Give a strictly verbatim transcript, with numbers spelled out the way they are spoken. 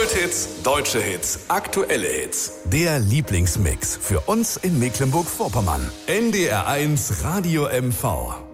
Kulthits, deutsche Hits, aktuelle Hits. Der Lieblingsmix für uns in Mecklenburg-Vorpommern. N D R eins Radio M V.